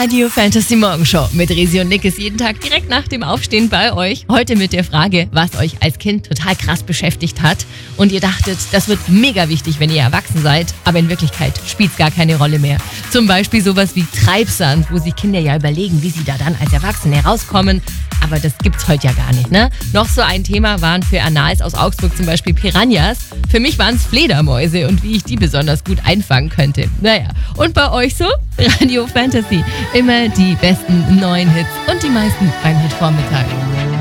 Radio Fantasy Morgenshow mit Resi und Nick ist jeden Tag direkt nach dem Aufstehen bei euch. Heute mit der Frage, was euch als Kind total krass beschäftigt hat und ihr dachtet, das wird mega wichtig, wenn ihr erwachsen seid, aber in Wirklichkeit spielt es gar keine Rolle mehr. Zum Beispiel sowas wie Treibsand, wo sich Kinder ja überlegen, wie sie da dann als Erwachsene herauskommen. Aber das gibt's heute ja gar nicht, ne? Noch so ein Thema waren für Anais aus Augsburg zum Beispiel Piranhas. Für mich waren es Fledermäuse und wie ich die besonders gut einfangen könnte. Naja, und bei euch so? Radio Fantasy. Immer die besten neuen Hits und die meisten beim Hitvormittag.